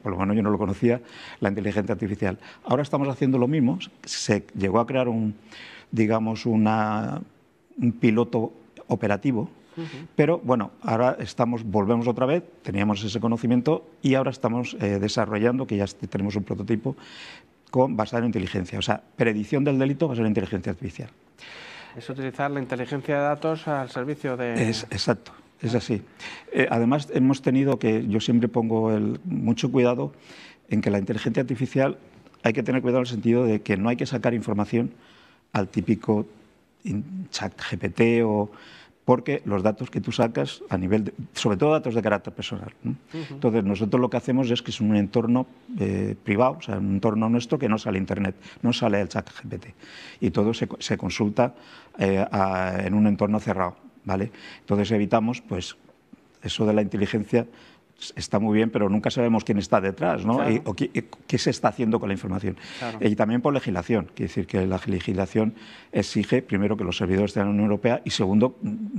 por lo menos yo no lo conocía, la inteligencia artificial. Ahora estamos haciendo lo mismo, se llegó a crear un piloto operativo, pero bueno, ahora volvemos otra vez, teníamos ese conocimiento y ahora estamos desarrollando, que ya tenemos un prototipo basado en inteligencia, o sea, predicción del delito basado en inteligencia artificial. Es utilizar la inteligencia de datos al servicio de... Exacto, es así. Además, hemos tenido yo siempre pongo mucho cuidado en que la inteligencia artificial hay que tener cuidado en el sentido de que no hay que sacar información al típico chat GPT porque los datos que tú sacas sobre todo datos de carácter personal, ¿no? Entonces, nosotros lo que hacemos es que es un entorno privado, o sea, un entorno nuestro que no sale a Internet, no sale al chat GPT. Y todo se consulta en un entorno cerrado, ¿vale? Entonces, evitamos, pues, eso de la inteligencia está muy bien, pero nunca sabemos quién está detrás, ¿no? Claro. O qué se está haciendo con la información. Claro. Y también por legislación, quiere decir que la legislación exige, primero, que los servidores estén en la Unión Europea y, segundo,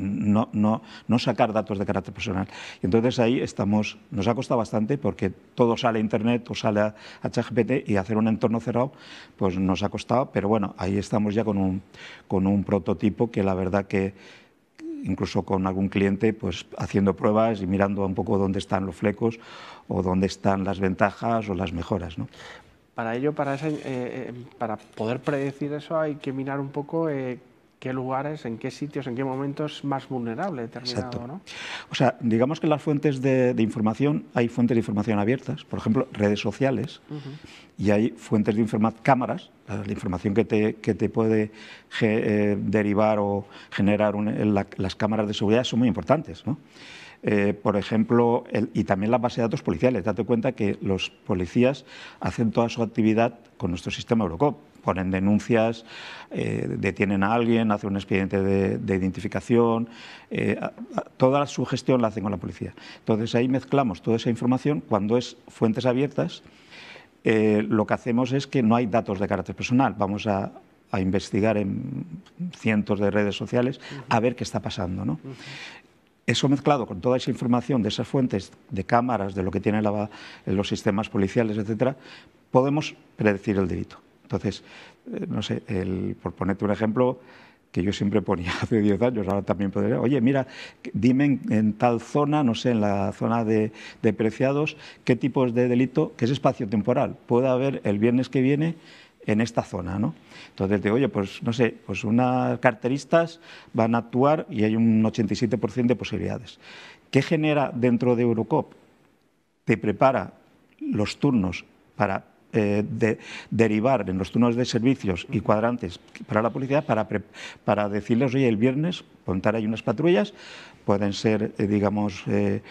no sacar datos de carácter personal. Y entonces ahí nos ha costado bastante porque todo sale a Internet o sale a ChatGPT y hacer un entorno cerrado, pues nos ha costado, pero bueno, ahí estamos ya con un prototipo que la verdad que incluso con algún cliente, pues haciendo pruebas y mirando un poco dónde están los flecos o dónde están las ventajas o las mejoras, ¿no? Para ello, para poder predecir eso, hay que mirar un poco qué lugares, en qué sitios, en qué momentos es más vulnerable determinado. Exacto. ¿No? O sea, digamos que las fuentes de información, hay fuentes de información abiertas, por ejemplo, redes sociales, y hay fuentes de cámaras, la información que te puede derivar o generar las cámaras de seguridad son muy importantes, ¿no? Por ejemplo, y también la base de datos policiales. Date cuenta que los policías hacen toda su actividad con nuestro sistema Eurocop. Ponen denuncias, detienen a alguien, hacen un expediente de identificación, toda su gestión la hacen con la policía. Entonces ahí mezclamos toda esa información. Cuando es fuentes abiertas, lo que hacemos es que no hay datos de carácter personal. Vamos a investigar en cientos de redes sociales a ver qué está pasando, ¿no? Eso mezclado con toda esa información de esas fuentes, de cámaras, de lo que tienen los sistemas policiales, etcétera, podemos predecir el delito. Entonces, no sé, por ponerte un ejemplo que yo siempre ponía hace 10 años, ahora también podría, oye, mira, dime en tal zona, no sé, en la zona de Preciados, qué tipos de delito, qué es espacio temporal puede haber el viernes que viene en esta zona, ¿no? Entonces digo, oye, pues no sé, pues unas carteristas van a actuar y hay un 87% de posibilidades. ¿Qué genera dentro de Eurocop? Te prepara los turnos para derivar en los turnos de servicios y cuadrantes para la policía para decirles, oye, el viernes montar ahí unas patrullas, pueden ser, digamos,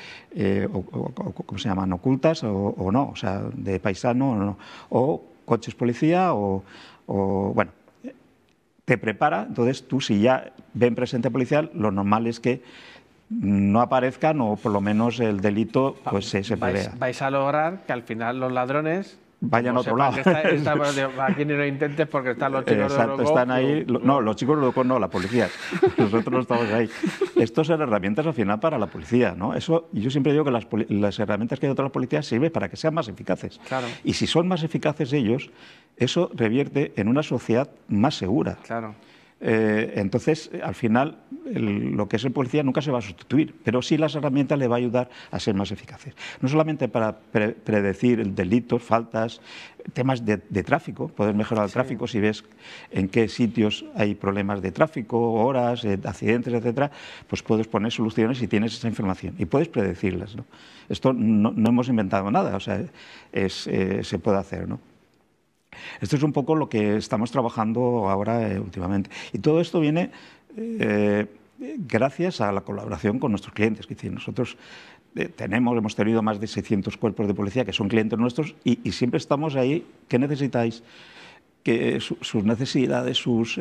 ¿cómo se llaman? Ocultas o no, o sea, de paisano o no, o coches policía o bueno, te prepara. Entonces tú, si ya ven presencia policial, lo normal es que no aparezcan o por lo menos el delito pues se prevea. Vais a lograr que al final los ladrones vayan a otro lado. Aquí ni lo intentes porque están los chicos de Eurocop. Están ahí, no, los chicos de Eurocop no, la policía. Nosotros no estamos ahí. Estos son herramientas al final para la policía, ¿no? Eso, yo siempre digo que las herramientas que hay otras policías sirven para que sean más eficaces. Claro. Y si son más eficaces ellos, eso revierte en una sociedad más segura. Claro. Entonces, al final, lo que es el policía nunca se va a sustituir, pero sí las herramientas le va a ayudar a ser más eficaces. No solamente para predecir delitos, faltas, temas de tráfico, poder mejorar el tráfico si ves en qué sitios hay problemas de tráfico, horas, accidentes, etcétera, pues puedes poner soluciones si tienes esa información y puedes predecirlas, ¿no? Esto no hemos inventado nada, o sea, se puede hacer, ¿no? Esto es un poco lo que estamos trabajando ahora últimamente. Y todo esto viene gracias a la colaboración con nuestros clientes. Es decir, nosotros hemos tenido más de 600 cuerpos de policía que son clientes nuestros y siempre estamos ahí. ¿Qué necesitáis? Que sus necesidades, sus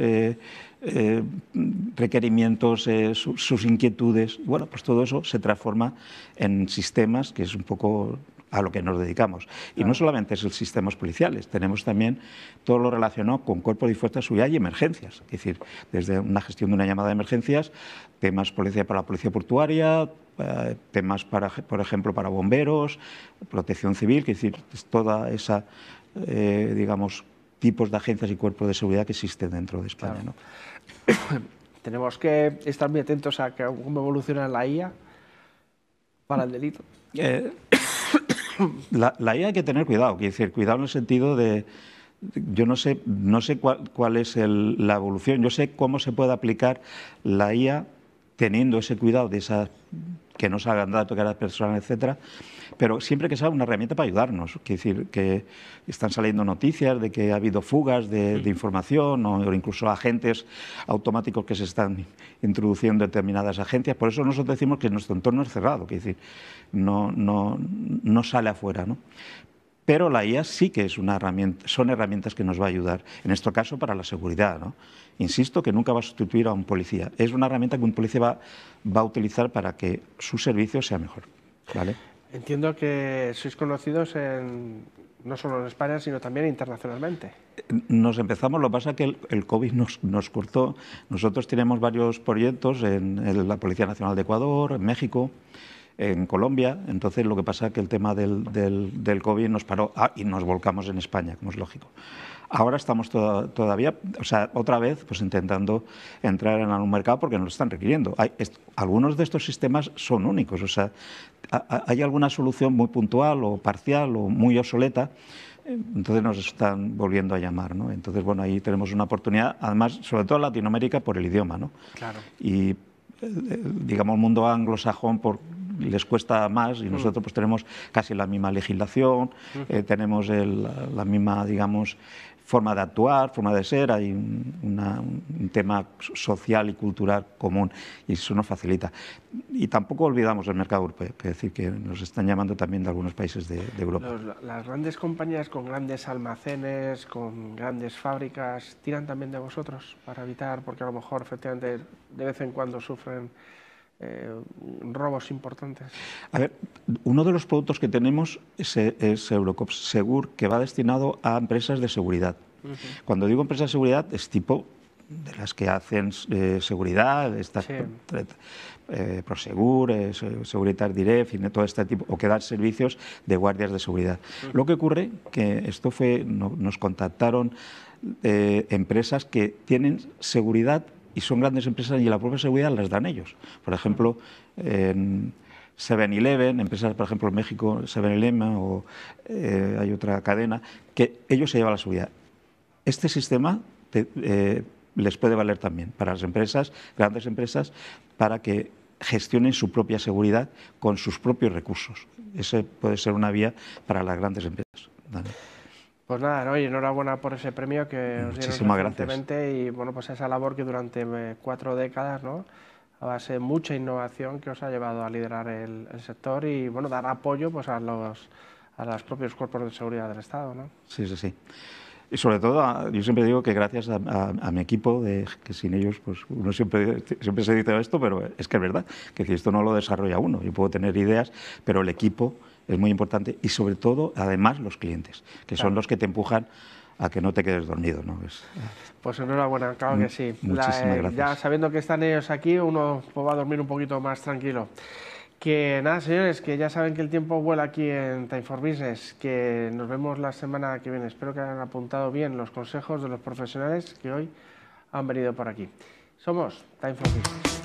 requerimientos, sus inquietudes, bueno, pues todo eso se transforma en sistemas, que es un poco a lo que nos dedicamos. Y no solamente es el sistemas policiales, tenemos también todo lo relacionado con cuerpos y fuerzas de seguridad y emergencias. Es decir, desde una gestión de una llamada de emergencias, temas policía para la policía portuaria, temas, por ejemplo, para bomberos, protección civil, es decir, es toda esa, digamos, tipos de agencias y cuerpos de seguridad que existen dentro de España. Claro. ¿No? Tenemos que estar muy atentos a cómo evoluciona la IA para el delito. La IA hay que tener cuidado, quiero decir, cuidado en el sentido de, yo no sé cuál es la evolución, yo sé cómo se puede aplicar la IA teniendo ese cuidado de esa, que no salgan datos, que las personas, etcétera, pero siempre que sea una herramienta para ayudarnos. Quiero decir, que están saliendo noticias de que ha habido fugas de información o incluso agentes automáticos que se están introduciendo en determinadas agencias. Por eso nosotros decimos que nuestro entorno es cerrado, quiero decir, no sale afuera, ¿no? Pero la IA sí que es una herramienta, son herramientas que nos va a ayudar, en este caso para la seguridad, ¿no? Insisto que nunca va a sustituir a un policía. Es una herramienta que un policía va a utilizar para que su servicio sea mejor, ¿vale? Entiendo que sois conocidos no solo en España, sino también internacionalmente. Nos empezamos, lo que pasa es que el COVID nos cortó. Nosotros tenemos varios proyectos en la Policía Nacional de Ecuador, en México, en Colombia. Entonces lo que pasa es que el tema del COVID nos paró y nos volcamos en España, como es lógico. Ahora estamos todavía, o sea, otra vez, pues intentando entrar en algún mercado porque nos lo están requiriendo. Algunos de estos sistemas son únicos, o sea, hay alguna solución muy puntual o parcial o muy obsoleta, entonces nos están volviendo a llamar, ¿no? Entonces, bueno, ahí tenemos una oportunidad, además, sobre todo en Latinoamérica, por el idioma, ¿no? Claro. Y, digamos, el mundo anglosajón les cuesta más y nosotros pues tenemos casi la misma legislación, tenemos la misma, digamos, forma de actuar, forma de ser, hay un tema social y cultural común y eso nos facilita. Y tampoco olvidamos el mercado europeo, es decir, que nos están llamando también de algunos países de Europa. Las grandes compañías con grandes almacenes, con grandes fábricas, ¿tiran también de vosotros para evitar, porque a lo mejor efectivamente de vez en cuando sufren robos importantes? A ver, uno de los productos que tenemos es Eurocops Segur, que va destinado a empresas de seguridad. Cuando digo empresas de seguridad, es tipo de las que hacen seguridad, Prosegur, Securitas Direct, todo este tipo, o que dan servicios de guardias de seguridad. Lo que ocurre que esto nos contactaron empresas que tienen seguridad y son grandes empresas y la propia seguridad las dan ellos. Por ejemplo, en 7-Eleven, empresas, por ejemplo, en México, 7-Eleven o hay otra cadena, que ellos se llevan la seguridad. Este sistema les puede valer también para las empresas, grandes empresas, para que gestionen su propia seguridad con sus propios recursos. Ese puede ser una vía para las grandes empresas. ¿Vale? Pues nada, oye, enhorabuena por ese premio que os dieron recientemente y bueno, pues esa labor que durante 4 décadas, ¿no?, a base de mucha innovación que os ha llevado a liderar el sector y bueno, dar apoyo pues a los propios cuerpos de seguridad del Estado, ¿no? Sí, sí, sí. Y sobre todo, yo siempre digo que gracias a mi equipo, que sin ellos, pues uno siempre se dice esto, pero es que es verdad, que si esto no lo desarrolla uno, yo puedo tener ideas, pero el equipo es muy importante y sobre todo, además, los clientes, que son los que te empujan a que no te quedes dormido, ¿no? Pues enhorabuena, claro que sí. Muchísimas gracias. Ya sabiendo que están ellos aquí, uno va a dormir un poquito más tranquilo. Que nada, señores, que ya saben que el tiempo vuela aquí en Time for Business, que nos vemos la semana que viene. Espero que hayan apuntado bien los consejos de los profesionales que hoy han venido por aquí. Somos Time for Business.